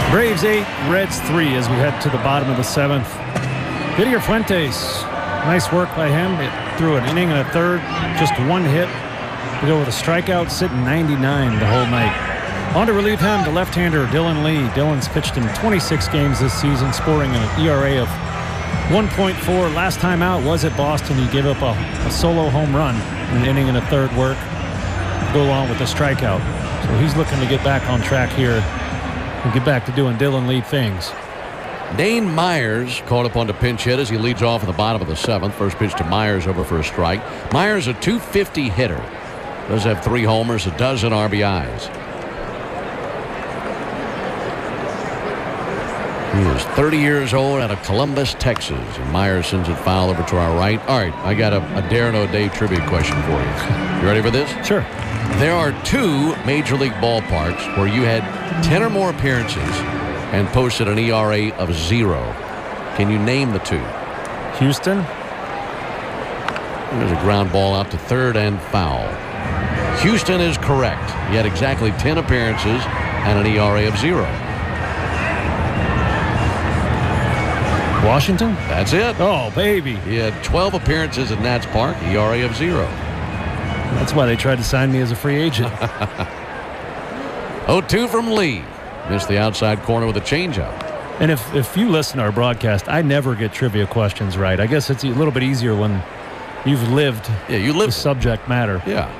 Braves 8, Reds 3 as we head to the bottom of the 7th. Didier Fuentes, nice work by him. It threw an inning and a third, just one hit. To go with a strikeout, sitting 99 the whole night. On to relieve him, the left-hander Dylan Lee. Dylan's pitched in 26 games this season, scoring an ERA of 1.4. Last time out was at Boston. He gave up a solo home run, an inning and a third work, to go along with the strikeout. So he's looking to get back on track here and get back to doing Dylan Lee things. Dane Myers called upon to pinch hit as he leads off at the bottom of the 7th. First pitch to Myers, over for a strike. Myers, a .250 hitter. Does have 3 homers, a dozen RBIs. He is 30 years old, out of Columbus, Texas. And Myers sends it foul over to our right. All right, I got a Darren O'Day trivia question for you. You ready for this? Sure. There are 2 Major League ballparks where you had 10 or more appearances and posted an ERA of 0. Can you name the 2? Houston. There's a ground ball out to third and foul. Houston is correct. He had exactly 10 appearances and an ERA of 0. Washington? That's it. Oh, baby. He had 12 appearances at Nats Park, ERA of 0. That's why they tried to sign me as a free agent. 0-2 from Lee. Missed the outside corner with a changeup. And if you listen to our broadcast, I never get trivia questions right. I guess it's a little bit easier when you've lived the subject matter. Yeah.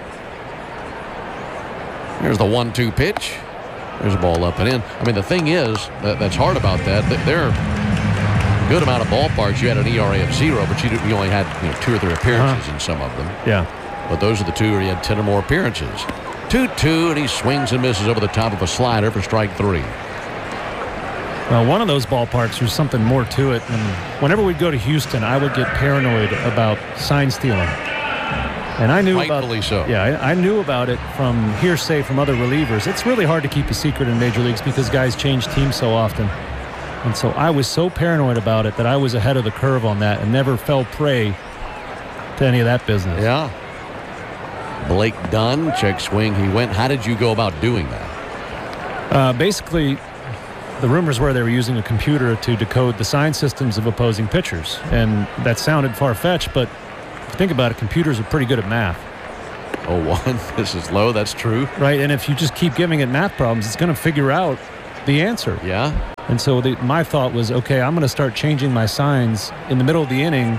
Here's the 1-2 pitch. There's a ball up and in. I mean, the thing is that's hard about that. There are a good amount of ballparks you had an ERA of 0, but you only had 2 or 3 appearances in some of them. Yeah. But those are the 2 where he had 10 or more appearances. 2-2, and he swings and misses over the top of a slider for strike 3. Well, one of those ballparks, there's something more to it. And whenever we'd go to Houston, I would get paranoid about sign stealing. And I knew Rightfully so. Yeah, I knew about it from hearsay from other relievers. It's really hard to keep a secret in major leagues because guys change teams so often. And so I was so paranoid about it that I was ahead of the curve on that and never fell prey to any of that business. Yeah. Blake Dunn, check swing. He went. How did you go about doing that? Basically, the rumors were they were using a computer to decode the sign systems of opposing pitchers. And that sounded far-fetched, but if you think about it, computers are pretty good at math. 0-1. This is low. That's true. Right, and if you just keep giving it math problems, it's going to figure out the answer. Yeah. And so my thought was, okay, I'm going to start changing my signs in the middle of the inning.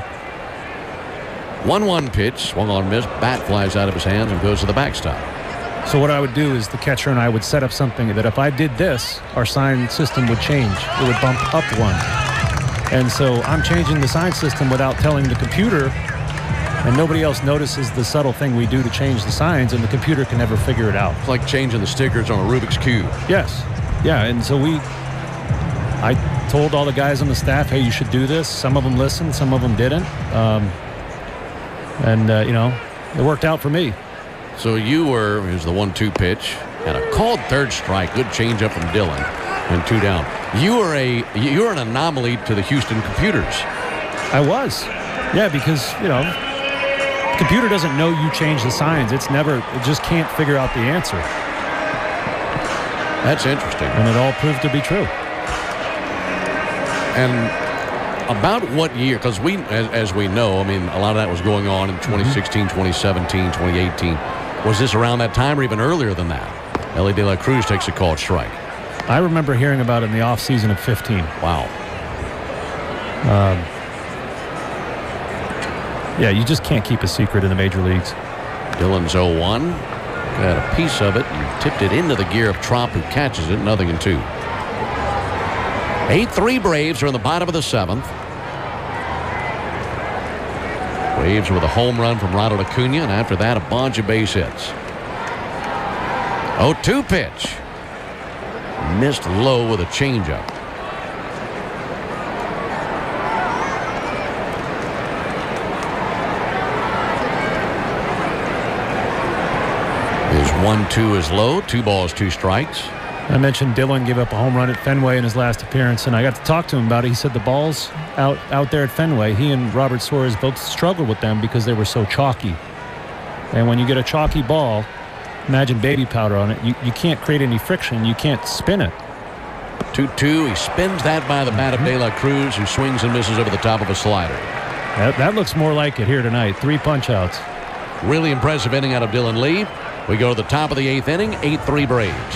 1-1 pitch, swung on, miss, bat flies out of his hands and goes to the backstop. So what I would do is the catcher and I would set up something that if I did this, our sign system would change. It would bump up 1. And so I'm changing the sign system without telling the computer, and nobody else notices the subtle thing we do to change the signs, and the computer can never figure it out. It's like changing the stickers on a Rubik's Cube. Yes. Yeah, and so I told all the guys on the staff, hey, you should do this. Some of them listened, some of them didn't. It worked out for me. So here's the 1-2 pitch, and a called third strike. Good changeup from Dylan, and 2 down. You're an anomaly to the Houston computers. I was. Yeah, because, the computer doesn't know you change the signs. It just can't figure out the answer. That's interesting. And it all proved to be true. And about what year? Because as we know, I mean, a lot of that was going on in 2016, 2017, 2018. Was this around that time or even earlier than that? Ellie De La Cruz takes a called strike. I remember hearing about it in the offseason of 15. Wow. Yeah, you just can't keep a secret in the major leagues. Dylan's 0-1. Got a piece of it and tipped it into the gear of Trop, who catches it. 0-2. 8-3 Braves are in the bottom of the 7th. Braves with a home run from Ronald Acuna, and after that, a bunch of base hits. 0-2 pitch. Missed low with a changeup. His 1-2 is low. 2 balls, 2 strikes. I mentioned Dylan gave up a home run at Fenway in his last appearance, and I got to talk to him about it. He said the balls out there at Fenway, he and Robert Suarez both struggled with them because they were so chalky. And when you get a chalky ball, imagine baby powder on it, you can't create any friction. You can't spin it. 2-2. He spins that by the bat of De La Cruz, who swings and misses over the top of a slider. That looks more like it here tonight. 3 punch-outs. Really impressive inning out of Dylan Lee. We go to the top of the 8th inning, 8-3 Braves.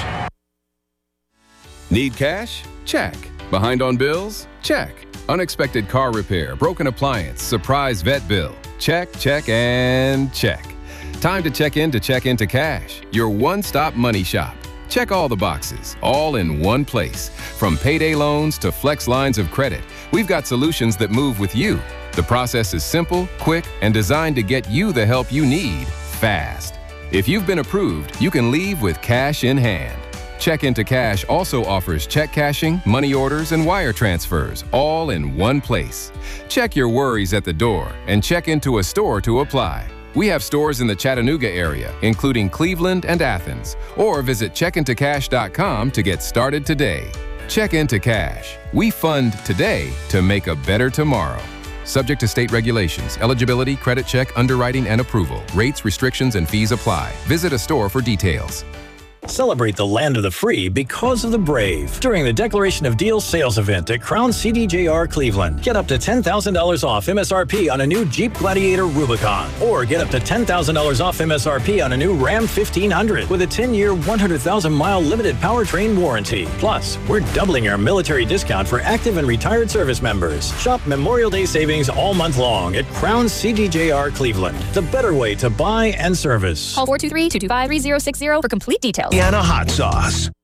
Need cash? Check. Behind on bills? Check. Unexpected car repair, broken appliance, surprise vet bill. Check, check, and check. Time to check into Cash, your one-stop money shop. Check all the boxes, all in one place. From payday loans to flex lines of credit, we've got solutions that move with you. The process is simple, quick, and designed to get you the help you need fast. If you've been approved, you can leave with cash in hand. Check Into Cash also offers check cashing, money orders, and wire transfers, all in one place. Check your worries at the door and check into a store to apply. We have stores in the Chattanooga area, including Cleveland and Athens, or visit checkintocash.com to get started today. Check Into Cash. We fund today to make a better tomorrow. Subject to state regulations, eligibility, credit check, underwriting, and approval. Rates, restrictions, and fees apply. Visit a store for details. Celebrate the land of the free because of the brave during the Declaration of Deals sales event at Crown CDJR Cleveland. Get up to $10,000 off MSRP on a new Jeep Gladiator Rubicon, or get up to $10,000 off MSRP on a new Ram 1500 with a 10-year, 100,000-mile limited powertrain warranty. Plus, we're doubling our military discount for active and retired service members. Shop Memorial Day savings all month long at Crown CDJR Cleveland. The better way to buy and service. Call 423-225-3060 for complete details. Louisiana hot sauce.